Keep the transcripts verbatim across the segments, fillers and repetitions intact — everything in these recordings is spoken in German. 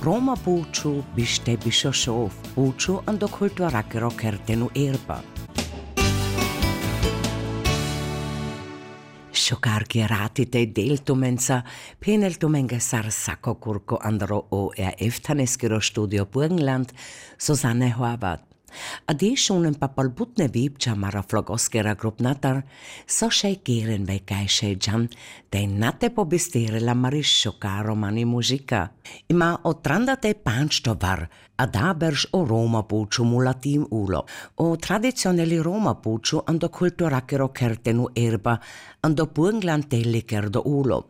Roma Bucciu biste bisciosciov, Bucciu ando culturacero kertenu erba. Šokar gerati te deltumensa, peneltumenga sar sako kurko andro O R F-taneskero studio Burgenland, Susanne Horvath. A de schonen papalbutne vibča mara flogoskera grupnatar, so še geren vej kaj še džan, da je nate pobistere la mari šokaro mani muzika. Ima otrandate pančtovar, a da berž o Roma Bucciu mulatim ulo, o tradicionelli Roma Bucciu ando kulturakero kertenu erba, ando Burgenland deliker do ulo.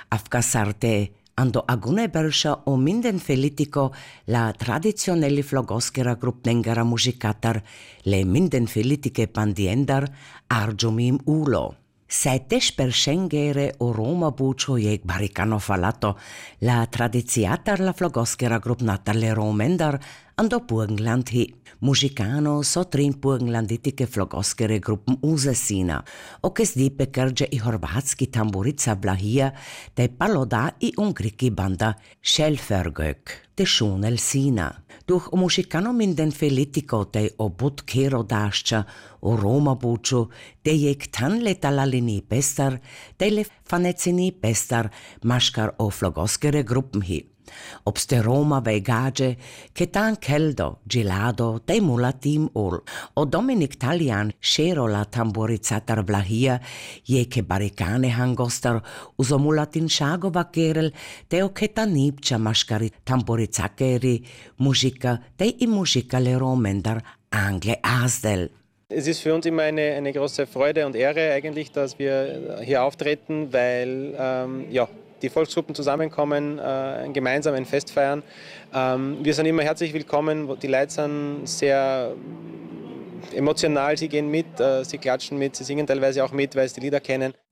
Afkasarte ando agune bersha o minden felitico la tradizionelli flogoskera grupnengara musicatar le minden felitike pandiendar argiumim ulo. Setes per scengere o Roma Bucciu jeg baricano falato la tradiziatar la flogoskera grupnatar le romendar ando Burgenland hi. Musicano so trin burgenlanditike flogoskere gruppen usesina, o kes dipe kerge i horvatski tamburica vlahia, te paloda i ungriki banda Schelfergök, te šunel sina. Durch musicano minden felitiko te obut kero dašća o Roma Bucciu, te jeg tan le talalini pestar, te le fanecini pestar, maškar o flogoskere gruppen hi. Obste Roma vegage, che tan keldo, gelado, te mulatim ol, o Dominik Talian šero la tamburicatar vlahia, je ke barikane hangostar, uzo mulatin šagova kerel, te o ke tanipča maškari tamburicakeri, muzika, te i muzika le romendar angle asdel. Es ist für uns immer eine, eine große Freude und Ehre eigentlich, dass wir hier auftreten, weil ähm, ja, die Volksgruppen zusammenkommen, äh, gemeinsam ein Fest feiern. Ähm, wir sind immer herzlich willkommen, die Leute sind sehr emotional, sie gehen mit, äh, sie klatschen mit, sie singen teilweise auch mit, weil sie die Lieder kennen.